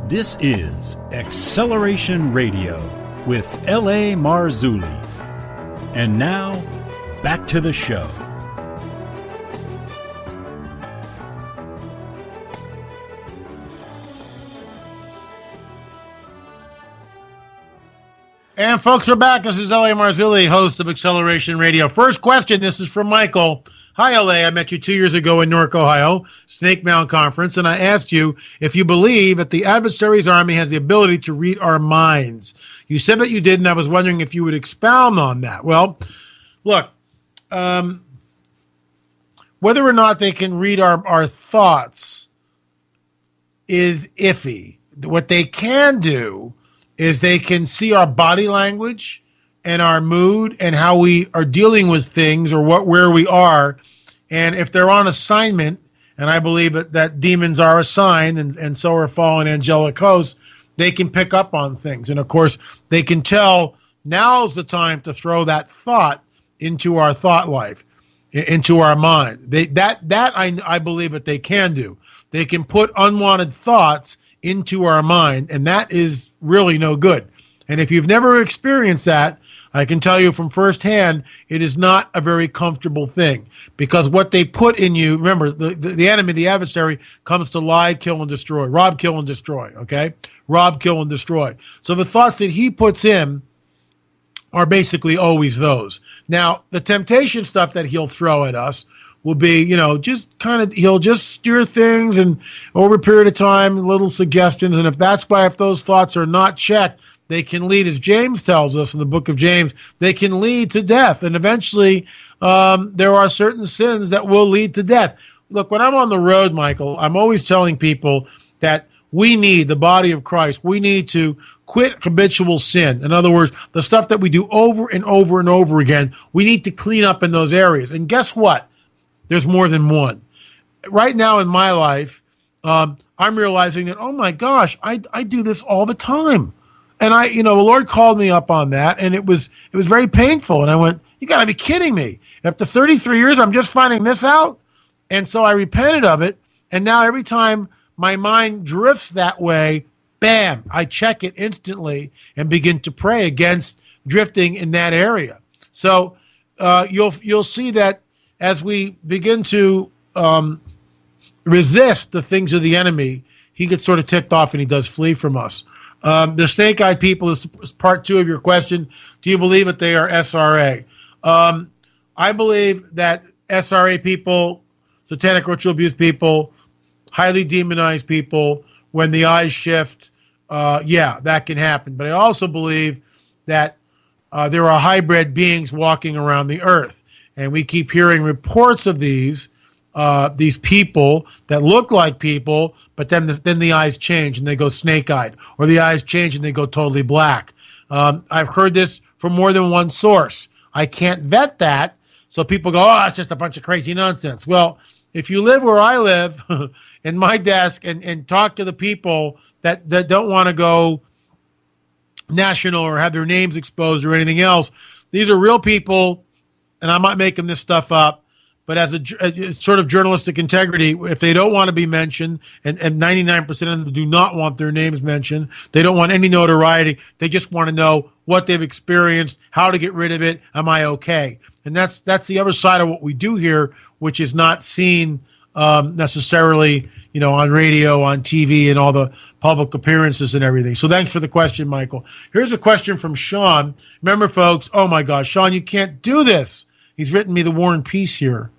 This is Acceleration Radio with L.A. Marzulli. And now, back to the show. And folks, we're back. This is L.A. Marzulli, host of Acceleration Radio. First question, this is from Michael. Hi, L.A. I met you 2 years ago in Newark, Ohio, Snake Mountain Conference, and I asked you if you believe that the adversary's army has the ability to read our minds. You said that you did, and I was wondering if you would expound on that. Well, look, whether or not they can read our thoughts is iffy. What they can do is they can see our body language and our mood and how we are dealing with things or where we are. And if they're on assignment, and I believe that demons are assigned and so are fallen angelic hosts, they can pick up on things. And of course, they can tell now's the time to throw that thought into our thought life, into our mind. I believe that they can do. They can put unwanted thoughts into our mind, and that is really no good. And if you've never experienced that, I can tell you from firsthand, it is not a very comfortable thing, because what they put in you, remember, the enemy, the adversary, comes to lie, kill, and destroy. Rob, kill, and destroy, okay? Rob, kill, and destroy. So the thoughts that he puts in are basically always those. Now, the temptation stuff that he'll throw at us will be, just kind of, he'll just steer things and over a period of time, little suggestions. And if those thoughts are not checked, they can lead, as James tells us in the book of James, they can lead to death. And eventually, there are certain sins that will lead to death. Look, when I'm on the road, Michael, I'm always telling people that we need, the body of Christ, we need to quit habitual sin. In other words, the stuff that we do over and over and over again, we need to clean up in those areas. And guess what? There's more than one. Right now in my life, I'm realizing that, oh my gosh, I do this all the time. And the Lord called me up on that, and it was very painful. And I went, you got to be kidding me. After 33 years, I'm just finding this out? And so I repented of it. And now every time my mind drifts that way, bam, I check it instantly and begin to pray against drifting in that area. So you'll see that as we begin to resist the things of the enemy, he gets sort of ticked off and he does flee from us. The snake-eyed people is part two of your question. Do you believe that they are SRA? I believe that SRA people, satanic ritual abuse people, highly demonized people, when the eyes shift, that can happen. But I also believe that there are hybrid beings walking around the earth. And we keep hearing reports of these people that look like people, but then the eyes change and they go snake-eyed, or the eyes change and they go totally black. I've heard this from more than one source. I can't vet that, so people go, oh, it's just a bunch of crazy nonsense. Well, if you live where I live, in my desk, and talk to the people that don't want to go national or have their names exposed or anything else, these are real people, and I'm not making this stuff up. But as a sort of journalistic integrity, if they don't want to be mentioned, and 99% of them do not want their names mentioned, they don't want any notoriety, they just want to know what they've experienced, how to get rid of it, am I okay? And that's the other side of what we do here, which is not seen necessarily, on radio, on TV, and all the public appearances and everything. So thanks for the question, Michael. Here's a question from Sean. Remember, folks, oh my gosh, Sean, you can't do this. He's written me the War and Peace here.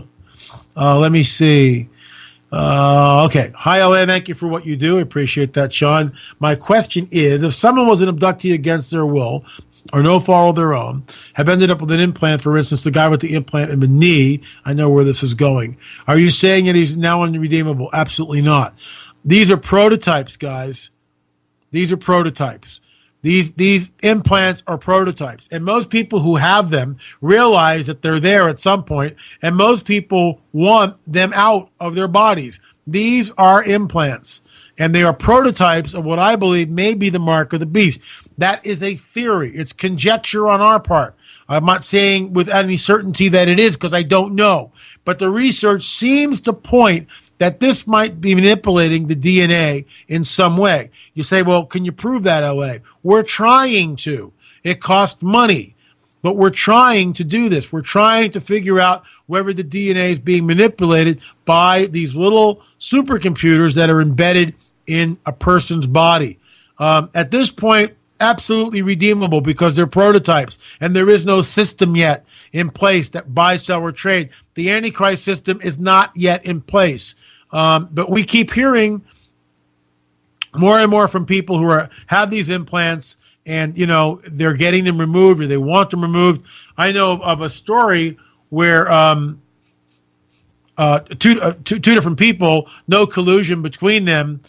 Let me see. Okay. Hi, LA. Thank you for what you do. I appreciate that, Sean. My question is, if someone was an abductee against their will or no fault of their own, have ended up with an implant, for instance, the guy with the implant in the knee, I know where this is going. Are you saying that he's now unredeemable? Absolutely not. These are prototypes, guys. These are prototypes. These implants are prototypes, and most people who have them realize that they're there at some point, and most people want them out of their bodies. These are implants, and they are prototypes of what I believe may be the mark of the beast. That is a theory. It's conjecture on our part. I'm not saying with any certainty that it is, because I don't know, but the research seems to point that this might be manipulating the DNA in some way. You say, well, can you prove that, LA? We're trying to. It costs money, but we're trying to do this. We're trying to figure out whether the DNA is being manipulated by these little supercomputers that are embedded in a person's body. At this point, absolutely redeemable because they're prototypes, and there is no system yet in place that buy, sell, or trade. The Antichrist system is not yet in place. But we keep hearing more and more from people who have these implants, and they're getting them removed or they want them removed. I know of a story where two different people, no collusion between them,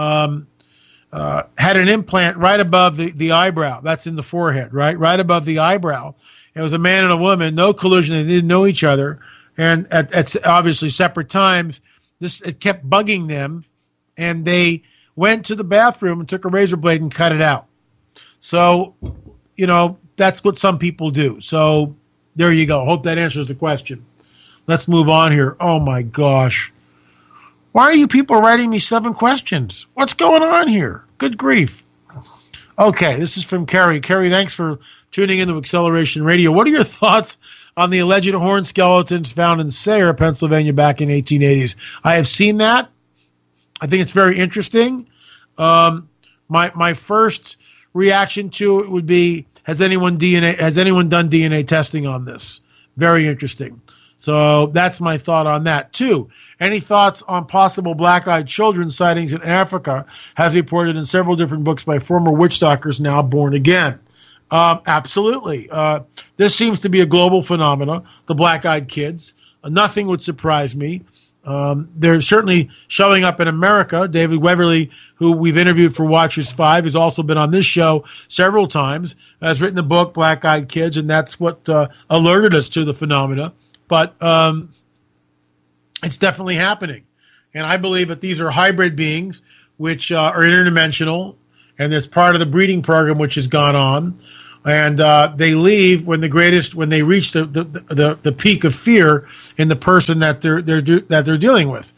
had an implant right above the eyebrow. That's in the forehead, right above the eyebrow. It was a man and a woman, no collusion. They didn't know each other, and at obviously separate times. It kept bugging them, and they went to the bathroom and took a razor blade and cut it out. So, that's what some people do. So there you go. Hope that answers the question. Let's move on here. Oh, my gosh. Why are you people writing me 7 questions? What's going on here? Good grief. Okay, this is from Kerry. Kerry, thanks for tuning into Acceleration Radio. What are your thoughts on the alleged horn skeletons found in Sayre, Pennsylvania back in 1880s? I have seen that. I think it's very interesting. My first reaction to it would be, has anyone done DNA testing on this? Very interesting. So that's my thought on that. 2, any thoughts on possible black-eyed children sightings in Africa, as reported in several different books by former witch doctors now born again? Absolutely. This seems to be a global phenomenon, the black-eyed kids. Nothing would surprise me. They're certainly showing up in America. David Weatherly, who we've interviewed for Watchers 5, has also been on this show several times, has written a book, Black-Eyed Kids, and that's what alerted us to the phenomena. But it's definitely happening. And I believe that these are hybrid beings, which are interdimensional, and it's part of the breeding program which has gone on. And they leave when they reach the peak of fear in the person that they're dealing with.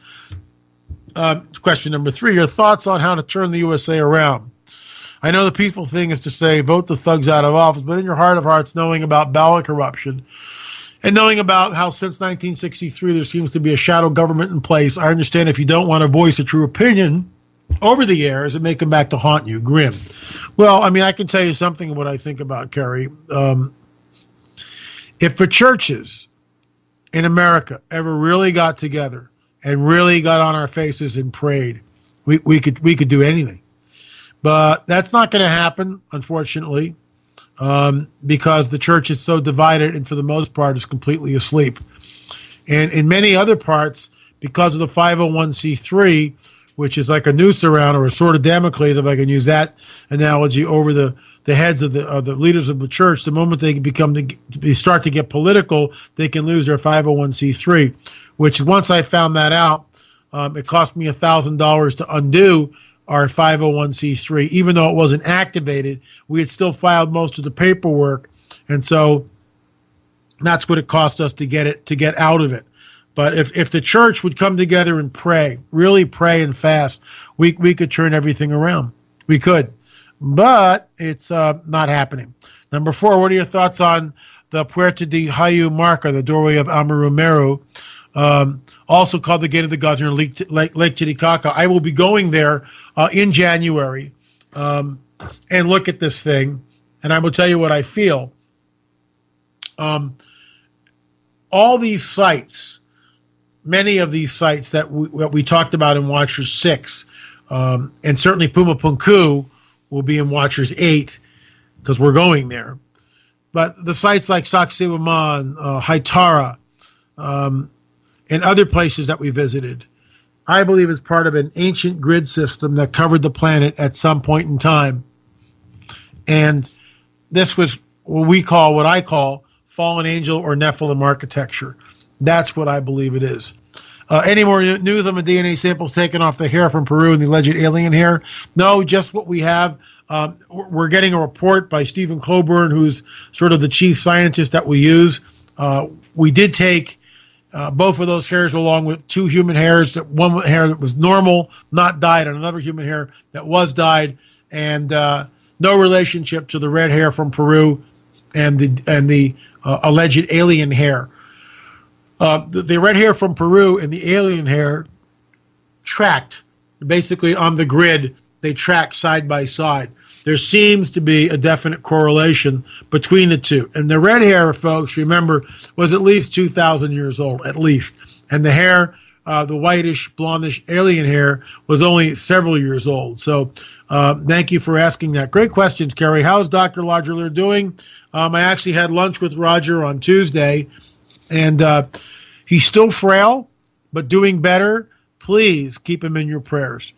Question number 3: your thoughts on how to turn the USA around? I know the peaceful thing is to say vote the thugs out of office, but in your heart of hearts, knowing about ballot corruption and knowing about how since 1963 there seems to be a shadow government in place, I understand if you don't want to voice a true opinion over the air, as it may come back to haunt you. Grim. Well, I mean, I can tell you something of what I think about, Kerry. If the churches in America ever really got together and really got on our faces and prayed, we could do anything. But that's not going to happen, unfortunately, because the church is so divided and for the most part is completely asleep. And in many other parts, because of the 501c3, which is like a noose around, or a sword of Damocles, if I can use that analogy, over the heads of the leaders of the church. The moment they start to get political, they can lose their 501c3. Which once I found that out, it cost me $1,000 to undo our 501c3, even though it wasn't activated. We had still filed most of the paperwork, and so that's what it cost us to get out of it. But if the church would come together and pray, really pray and fast, we could turn everything around. We could. But it's not happening. Number 4, what are your thoughts on the Puerta de Hayu Marca, the doorway of Amarumeru, also called the Gate of the Gods near Lake Titicaca? I will be going there in January and look at this thing, and I will tell you what I feel. All these sites, many of these sites that we talked about in Watchers 6, and certainly Puma Punku will be in Watchers 8 because we're going there. But the sites like Sacsayhuaman, Haitara, and other places that we visited, I believe is part of an ancient grid system that covered the planet at some point in time. And this was what I call fallen angel or Nephilim architecture. That's what I believe it is. Any more news on the DNA samples taken off the hair from Peru and the alleged alien hair? No, just what we have. We're getting a report by Stephen Coburn, who's sort of the chief scientist that we use. We did take both of those hairs, along with two human hairs, one hair that was normal, not dyed, and another human hair that was dyed, and no relationship to the red hair from Peru and the alleged alien hair. The red hair from Peru and the alien hair tracked basically on the grid. They track side by side. There seems to be a definite correlation between the two. And the red hair, folks, remember, was at least 2,000 years old, at least. And the hair, the whitish, blondish alien hair, was only several years old. So thank you for asking that. Great questions, Kerry. How's Dr. Roger doing? I actually had lunch with Roger on Tuesday, and he's still frail, but doing better. Please keep him in your prayers.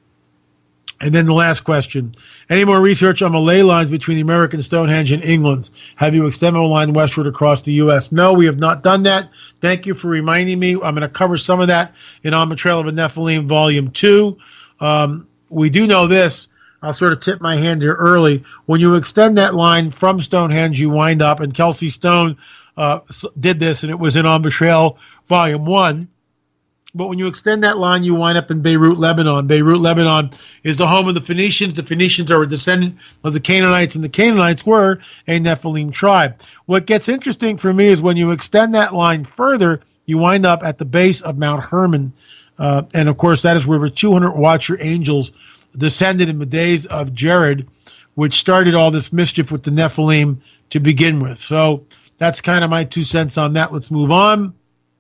And then the last question. Any more research on Malay lines between the American Stonehenge and England's? Have you extended a line westward across the U.S.? No, we have not done that. Thank you for reminding me. I'm going to cover some of that in On the Trail of a Nephilim Volume 2. We do know this. I'll sort of tip my hand here early. When you extend that line from Stonehenge, you wind up, and Kelsey Stone did this, and it was in On the Trail Volume 1. But when you extend that line, you wind up in Beirut, Lebanon. Beirut, Lebanon is the home of the Phoenicians. The Phoenicians are a descendant of the Canaanites, and the Canaanites were a Nephilim tribe. What gets interesting for me is when you extend that line further, you wind up at the base of Mount Hermon. And, of course, that is where the 200 Watcher angels descended in the days of Jared, which started all this mischief with the Nephilim to begin with. So that's kind of my 2 cents on that. Let's move on.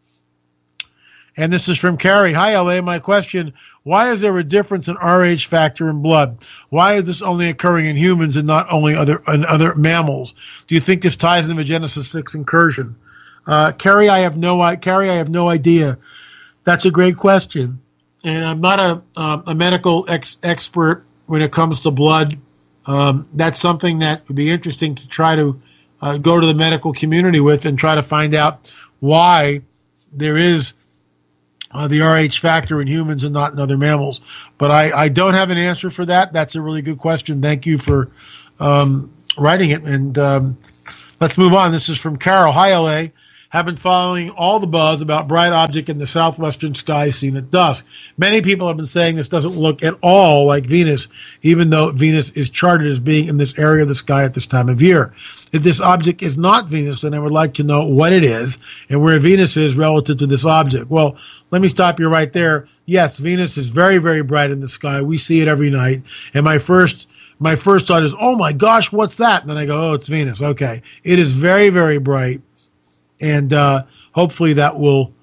And this is from Carrie. Hi, LA. My question, why is there a difference in Rh factor in blood? Why is this only occurring in humans and not only other mammals? Do you think this ties in the Genesis 6 incursion? Carrie, I have no idea. That's a great question. And I'm not a medical expert when it comes to blood. That's something that would be interesting to try to go to the medical community with and try to find out why there is the Rh factor in humans and not in other mammals. But I don't have an answer for that. That's a really good question. Thank you for writing it. And let's move on. This is from Carol. Hi, LA. Have been following all the buzz about bright object in the southwestern sky seen at dusk. Many people have been saying this doesn't look at all like Venus, even though Venus is charted as being in this area of the sky at this time of year. If this object is not Venus, then I would like to know what it is and where Venus is relative to this object. Well, let me stop you right there. Yes, Venus is very, very bright in the sky. We see it every night. And my first thought is, oh my gosh, what's that? And then I go, oh, it's Venus. Okay. It is very, very bright. And hopefully that will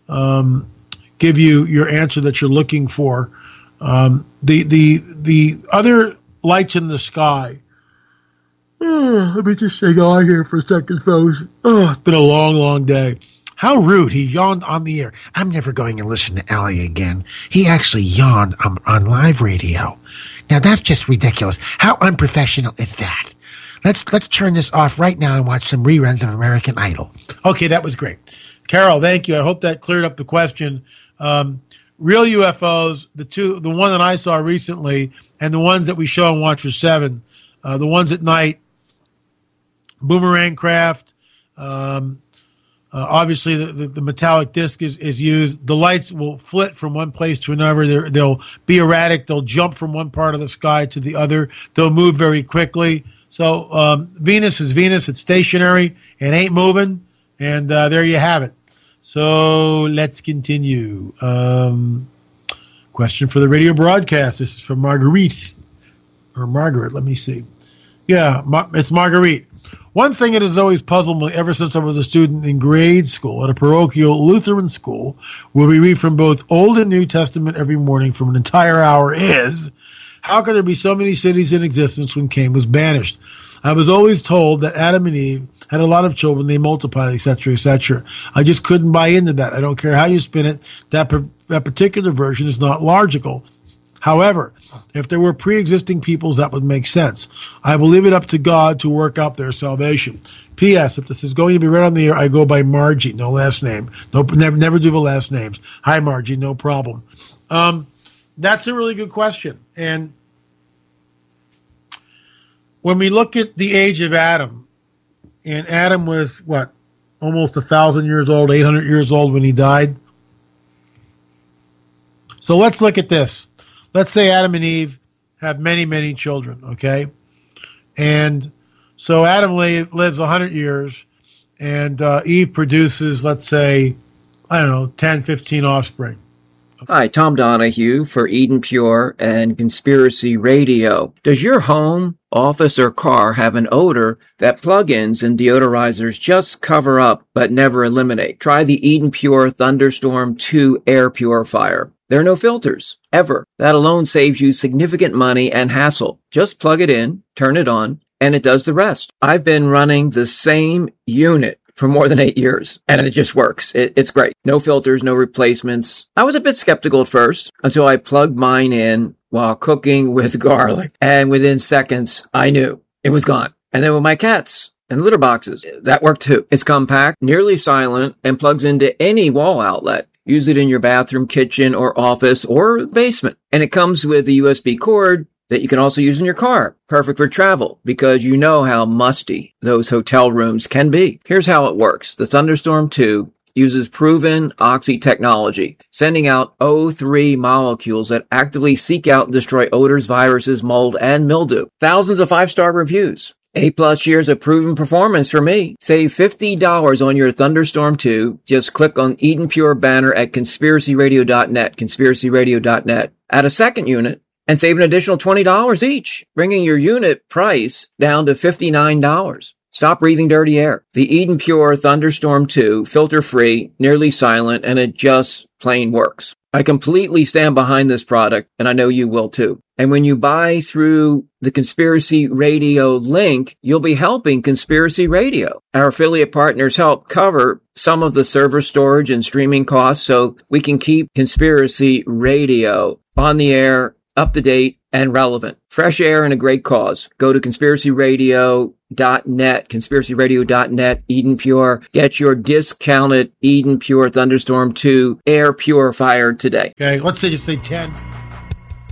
give you your answer that you're looking for. The other lights in the sky. Let me just hang on here for a second, folks. It's been a long, long day. How rude. He yawned on the air. I'm never going to listen to Ali again. He actually yawned on live radio. Now, that's just ridiculous. How unprofessional is that? Let's turn this off right now and watch some reruns of American Idol. Okay, that was great. Carol, thank you. I hope that cleared up the question. Real UFOs, the one that I saw recently, and the ones that we show on Watcher 7, the ones at night, boomerang craft, obviously the metallic disc is used. The lights will flit from one place to another. They'll be erratic. They'll jump from one part of the sky to the other. They'll move very quickly. So Venus is Venus. It's stationary. It ain't moving. And there you have it. So let's continue. Question for the radio broadcast. This is from Marguerite. Or Margaret, let me see. Yeah, it's Marguerite. One thing that has always puzzled me ever since I was a student in grade school at a parochial Lutheran school where we read from both Old and New Testament every morning from an entire hour is, how could there be so many cities in existence when Cain was banished? I was always told that Adam and Eve had a lot of children, they multiplied, etc., etc. I just couldn't buy into that. I don't care how you spin it. That particular version is not logical. However, if there were pre-existing peoples, that would make sense. I will leave it up to God to work out their salvation. P.S. If this is going to be read on the air, I go by Margie, no last name. Never do the last names. Hi, Margie, no problem. That's a really good question. And when we look at the age of Adam, and Adam was, almost 1,000 years old, 800 years old when he died. So let's look at this. Let's say Adam and Eve have many, many children, okay? And so Adam lives 100 years, and Eve produces, let's say, 10, 15 offspring. Hi, Tom Donahue for Eden Pure and Conspiracy Radio. Does your home, office, or car have an odor that plug-ins and deodorizers just cover up but never eliminate? Try the Eden Pure Thunderstorm 2 air purifier. There are no filters, ever. That alone saves you significant money and hassle. Just plug it in, turn it on, and it does the rest. I've been running the same unit for more than 8 years, and it just works. It's great. No filters, no replacements. I was a bit skeptical at first until I plugged mine in while cooking with garlic, and within seconds, I knew it was gone. And then with my cats and litter boxes, that worked too. It's compact, nearly silent, and plugs into any wall outlet. Use it in your bathroom, kitchen, or office, or basement. And it comes with a USB cord that you can also use in your car. Perfect for travel, because you know how musty those hotel rooms can be. Here's how it works. The Thunderstorm 2 uses proven oxy technology, sending out O3 molecules that actively seek out and destroy odors, viruses, mold, and mildew. Thousands of 5-star reviews. 8+ years of proven performance for me. Save $50 on your Thunderstorm 2. Just click on Eden Pure banner at conspiracyradio.net, conspiracyradio.net. Add a second unit and save an additional $20 each, bringing your unit price down to $59. Stop breathing dirty air. The Eden Pure Thunderstorm 2, filter-free, nearly silent, and it just plain works. I completely stand behind this product, and I know you will too. And when you buy through the Conspiracy Radio link, you'll be helping Conspiracy Radio. Our affiliate partners help cover some of the server storage and streaming costs so we can keep Conspiracy Radio on the air, up to date, and relevant. Fresh air and a great cause. Go to conspiracyradio.net, conspiracyradio.net, Eden Pure. Get your discounted Eden Pure Thunderstorm 2 air purifier today. Okay, let's say you say 10.